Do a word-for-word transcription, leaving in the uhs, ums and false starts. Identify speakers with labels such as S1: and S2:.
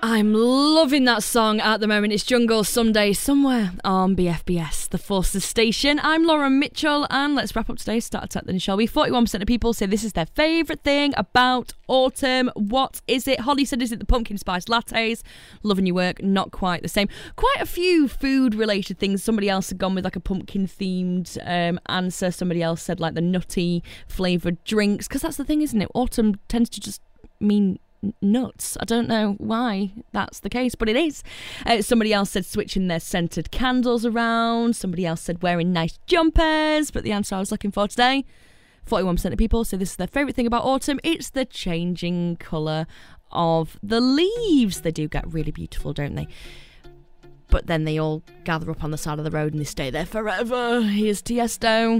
S1: I'm loving that song at the moment. It's Jungle Someday Somewhere on B F B S, the Forces Station. I'm Laura Mitchell, and let's wrap up today's Start Attack then, shall we? forty-one percent of people say this is their favourite thing about autumn. What is it? Holly said, is it the pumpkin spice lattes? Loving your work. Not quite the same. Quite a few food-related things. Somebody else had gone with like a pumpkin-themed um, answer. Somebody else said like the nutty flavoured drinks, because that's the thing, isn't it? Autumn tends to just mean nuts. I don't know why that's the case, but it is. Uh, somebody else said switching their scented candles around. Somebody else said wearing nice jumpers. But the answer I was looking for today, forty-one percent of people say this is their favourite thing about autumn. It's the changing colour of the leaves. They do get really beautiful, don't they? But then they all gather up on the side of the road and they stay there forever. Here's Tiesto.